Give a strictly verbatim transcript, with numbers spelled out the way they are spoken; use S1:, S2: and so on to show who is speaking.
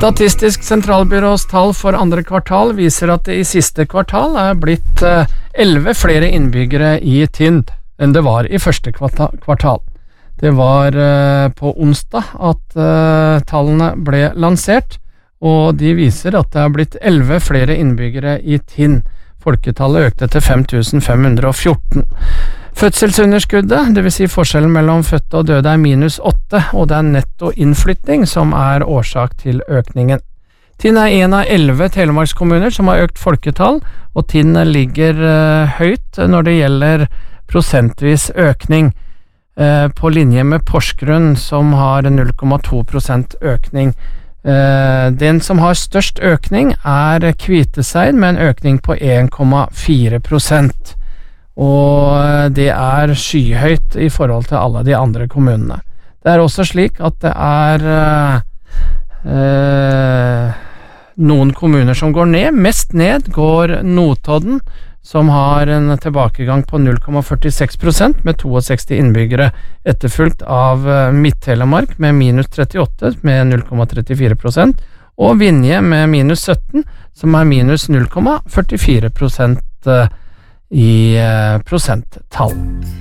S1: Statistisk sentralbyrås tall for andre kvartal viser at det i siste kvartal er blitt elleve flere innbyggere i Tinn enn det var i første kvartal. Det var på onsdag at tallene ble lansert, og de viser at det er blitt elleve flere innbyggere i Tinn. Folketallet økte til fem tusen fem hundre og fjorten. Fødselsunderskuddet, det vil si forskjellen mellom fødte og døde, er minus åtte, og det er netto innflytting som er årsak til økningen. Tinn er en av elleve telemarkskommuner som har økt folketall, og Tinn ligger uh, høyt når det gjelder prosentvis økning, uh, på linje med Porsgrunn som har null komma to prosent økning. Uh, den som har størst økning er Kviteseid med en økning på en komma fire prosent. Og det er skyhøyt i forhold til alle de andre kommunene. Det er også slik at det er øh, noen kommuner som går ned. Mest ned går Notodden, som har en tilbakegang på null komma førtiseks prosent med sekstito innbyggere, etterfulgt av Midt-Telemark med minus trettiåtte med null komma trettifire prosent, og Vinje med minus sytten, som er minus null komma førtifire prosent i prosenttall.